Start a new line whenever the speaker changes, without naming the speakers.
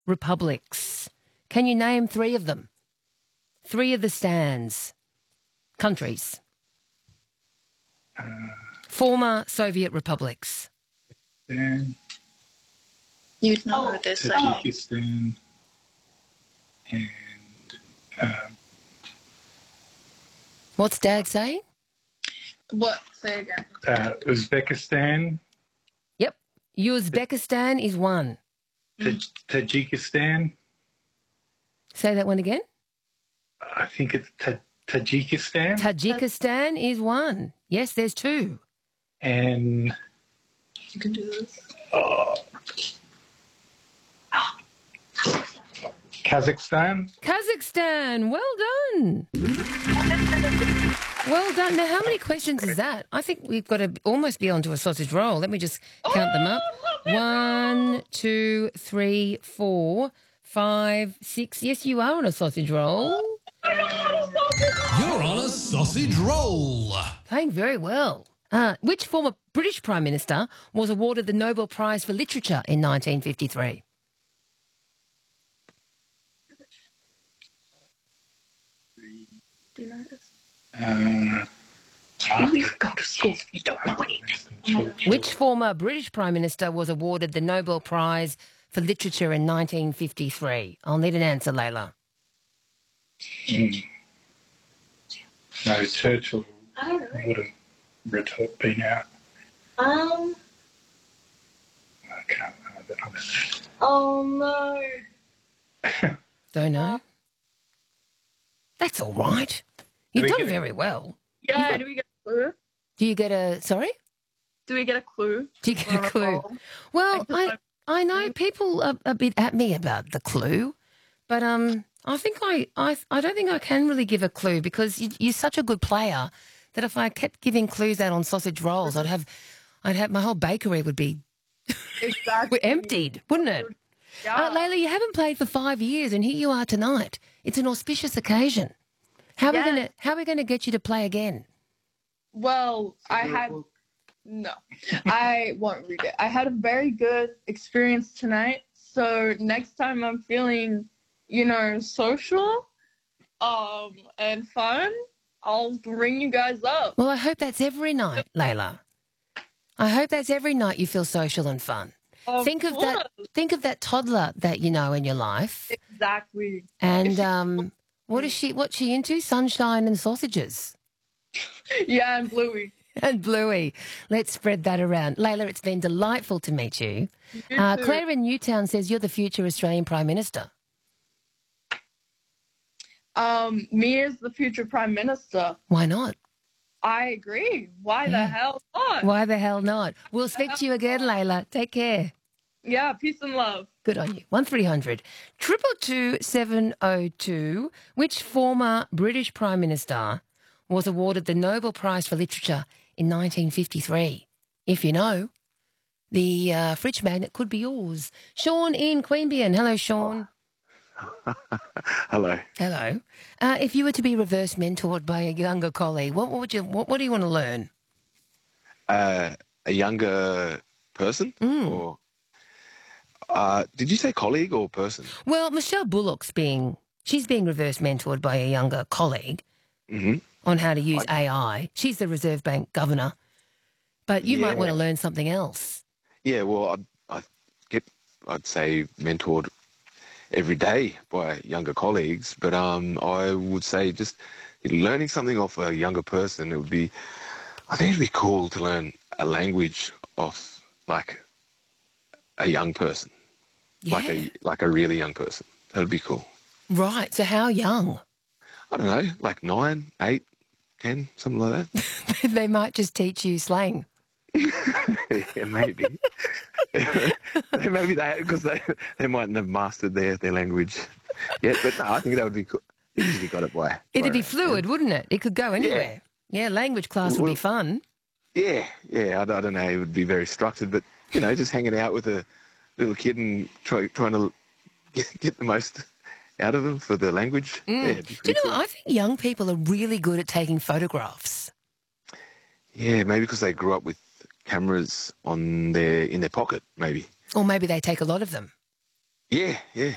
republics. Can you name three of them? Three of the stands. Countries. Former Soviet republics.
Then
You'd know this.
Tajikistan and
What's Dad saying?
What? Say again.
Uzbekistan,
Yep. Uzbekistan is one.
Tajikistan.
Say that one again.
I think it's Tajikistan.
Tajikistan is one. Yes, there's two.
And
You can do this.
Kazakhstan.
Kazakhstan. Well done. Well done. Now, how many questions is that? I think we've got to almost be onto a sausage roll. Let me just count them up. 1, 2, 3, 4, 5, 6. Yes, you are on a sausage roll.
You're on a sausage roll.
Playing very well. Which former British Prime Minister was awarded the Nobel Prize for Literature in 1953?
Do you know this?
You
go to school. You don't know anything.
Which former British Prime Minister was awarded the Nobel Prize for Literature in 1953? I'll need an answer, Layla.
No, Churchill
I don't know.
would have been out. I can't remember the others.
Oh no.
Don't know. That's all right. You've
we
done
get it?
very well.
Yeah. Do we get a clue?
Do you get a... Sorry?
Do we get a clue?
Do you get a clue? Well, I know people are a bit at me about the clue, but I think I don't think I can really give a clue because you're such a good player that if I kept giving clues out on sausage rolls, I'd have my whole bakery would be
Exactly.
emptied, wouldn't it?
Yeah.
Layla, you haven't played for 5 years, and here you are tonight. It's an auspicious occasion. How are we going to get you to play again?
Well, I won't read it. I had a very good experience tonight. So next time I'm feeling, social, and fun, I'll ring you guys up.
Well, I hope that's every night, Layla. I hope that's every night you feel social and fun. Think of that toddler that you know in your life.
Exactly.
And what's she into? Sunshine and sausages.
Yeah, and Bluey.
And Bluey. Let's spread that around. Layla, it's been delightful to meet you. Claire in Newtown says you're the future Australian Prime Minister.
Me as the future Prime Minister.
Why not?
I agree. Why the hell not?
Why the hell not? We'll speak to you again, Layla. Take care.
Yeah, peace and love.
Good on you. 1300 222 702. Which former British Prime Minister was awarded the Nobel Prize for Literature in 1953? If you know, the fridge magnet could be yours. Sean in Queanbeyan. Hello, Sean.
Hello.
Hello. If you were to be reverse mentored by a younger colleague, what do you want to learn?
A younger person? Or did you say colleague or person?
Well, Michelle Bullock's being reverse mentored by a younger colleague on how to use AI. She's the Reserve Bank governor, but you might want to learn something else.
Yeah, well, I'd say mentored every day by younger colleagues, but I would say just learning something off a younger person, I think it'd be cool to learn a language off like a young person, like a really young person. That'd be cool. Right.
So how young?
I don't know, like 9, 8, 10, something like that.
They might just teach you slang.
Yeah, maybe. Maybe because they mightn't have mastered their language yet. But no, I think that would be cool. You usually got it by.
It'd be fluid, wouldn't it? It could go anywhere. Yeah, language class would be fun.
Yeah. I don't know. It would be very structured, but just hanging out with a little kid and trying to get the most out of them for the language. Yeah, do you know?
Cool. I think young people are really good at taking photographs.
Yeah, maybe because they grew up with cameras in their pocket, maybe.
Or maybe they take a lot of them.
Yeah.